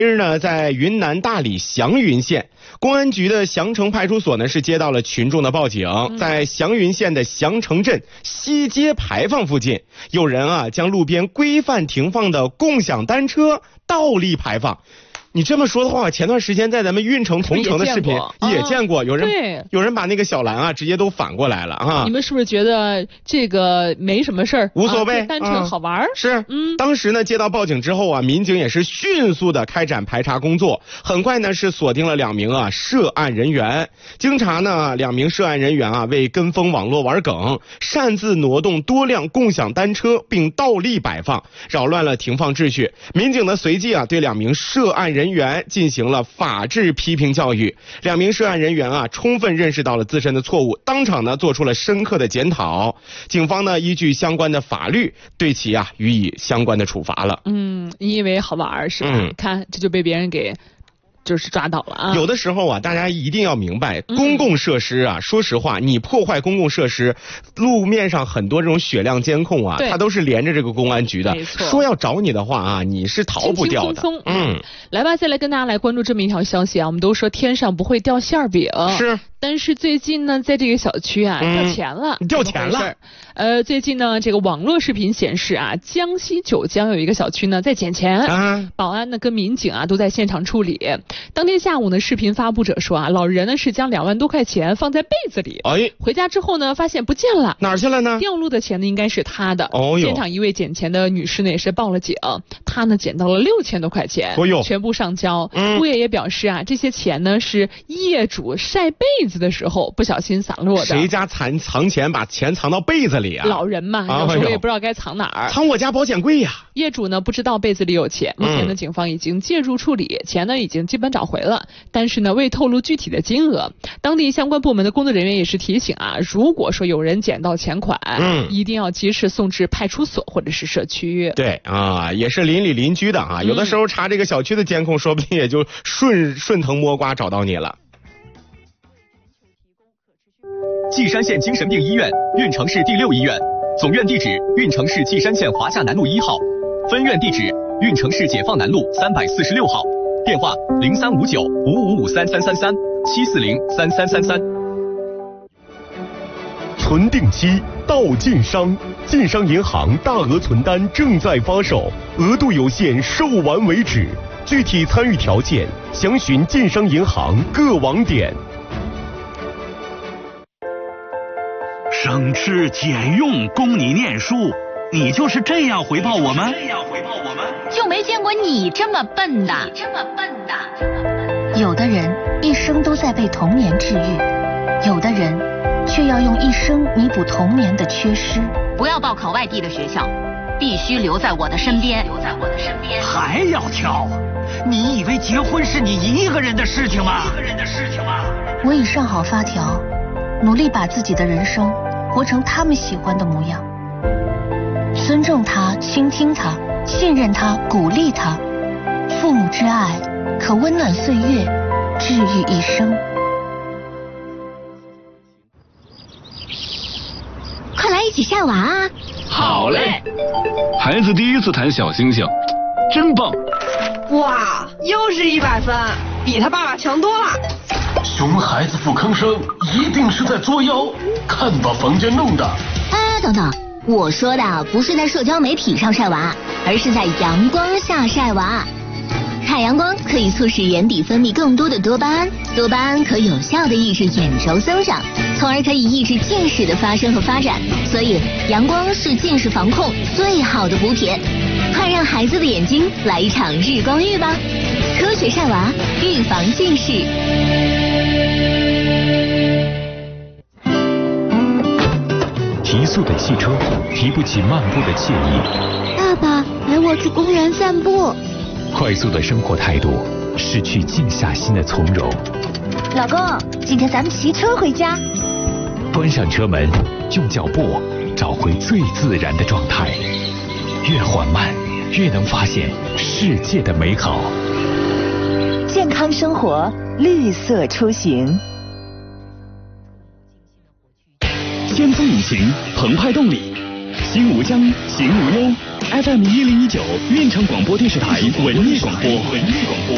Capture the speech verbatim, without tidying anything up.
日呢，在云南大理祥云县公安局的祥城派出所呢是接到了群众的报警，在祥云县的祥城镇西街牌坊附近，有人啊将路边规范停放的共享单车倒立排放。你这么说的话，前段时间在咱们运城同城的视频也见过，有人有人把那个小蓝啊直接都反过来了啊！ 你们是不是觉得这个没什么事儿， 无所谓， 单纯好玩？ 是，嗯，当时呢接到报警之后啊，民警也是迅速的开展排查工作，很快呢是锁定了两名啊涉案人员。经查呢，两名涉案人员啊为跟风网络玩梗，擅自挪动多辆共享单车并倒立摆放，扰乱了停放秩序。民警呢随即啊对两名涉案人员人员进行了法治批评教育，两名涉案人员啊充分认识到了自身的错误，当场呢做出了深刻的检讨。警方呢依据相关的法律对其啊予以相关的处罚了。 嗯，你以为好玩是吧？嗯，看这就被别人给就是抓到了啊！ 有的时候啊，大家一定要明白，公共设施啊，嗯、说实话，你破坏公共设施，路面上很多这种血量监控啊，它都是连着这个公安局的。 没错， 说要找你的话啊，你是逃不掉的。 轻轻松松嗯， 来吧，再来跟大家来关注这么一条消息啊，我们都说天上不会掉馅饼， 是。 但是最近呢，在这个小区啊，嗯、掉钱了， 掉钱了。 呃，最近呢，这个网络视频显示啊，江西九江有一个小区呢在捡钱，啊、保安呢跟民警啊都在现场处理。当天下午呢，视频发布者说啊，老人呢是将两万多块钱放在被子里，哎，回家之后呢发现不见了， 哪儿去了呢？ 掉落的钱呢应该是他的。 哦哟， 现场一位捡钱的女士呢也是报了警，她呢捡到了六千多块钱，哦哟，全部上交。嗯，物业也表示啊，这些钱呢是业主晒被子的时候不小心散落的。 谁家藏藏钱把钱藏到被子里啊？ 老人嘛，有时候也不知道该藏哪儿。 藏我家保险柜呀。 业主呢不知道被子里有钱，目前呢警方已经介入处理，钱呢已经基本找回了，但是呢未透露具体的金额。当地相关部门的工作人员也是提醒啊，如果说有人捡到钱款，嗯，一定要及时送至派出所或者是社区。 对啊，也是邻里邻居的啊，有的时候查这个小区的监控，说不定也就顺顺藤摸瓜找到你了。 稷山县精神病医院运城市第六医院，总院地址运城市稷山县华夏南路一号，分院地址运城市解放南路三百四十六号，电话零三五九五五五三三三三七四零三三三三。 存定期到晋商，晋商银行大额存单正在发售，额度有限，售完为止。具体参与条件详询晋商银行各网点。 省吃俭用供你念书，你就是这样回报我们？ 这样回报我们？就没见过你这么笨的。这么笨的。有的人一生都在被童年治愈，有的人却要用一生弥补童年的缺失。不要报考外地的学校，必须留在我的身边。留在我的身边。 还要挑？你以为结婚是你一个人的事情吗？一个人的事情吗？ 我已上好发条，努力把自己的人生活成他们喜欢的模样，尊重他，倾听他，信任他，鼓励他。父母之爱可温暖岁月，治愈一生。快来一起晒娃啊！ 好嘞！孩子第一次弹小星星，真棒！ 哇，又是一百分，比他爸爸强多了。 熊孩子不吭声，一定是在作妖，看把房间弄的。 哎，等等，我说的不是在社交媒体上晒娃，而是在阳光下晒娃。太阳光可以促使眼底分泌更多的多巴胺，多巴胺可有效的抑制眼轴增长，从而可以抑制近视的发生和发展。所以，阳光是近视防控最好的补铁。快让孩子的眼睛来一场日光浴吧！科学晒娃，预防近视。 提速的汽车提不起漫步的惬意。 爸爸，陪我去公园散步。 快速的生活态度，失去静下心的从容。 老公，今天咱们骑车回家。 关上车门，用脚步找回最自然的状态。越缓慢，越能发现世界的美好。 健康生活，绿色出行。 先锋引擎，澎湃动力，心无疆，行无忧。F M 一零一九，运城广播电视台文艺广播，文艺广播。